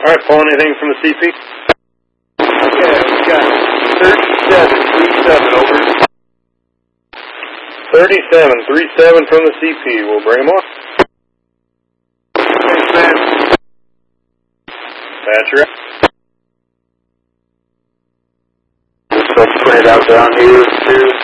Alright, pulling anything from the CP? Yeah, we got 3737, over. 3737 from the CP. We'll bring them on. Thanks, man. Thatcher. Let's put it out down here, too.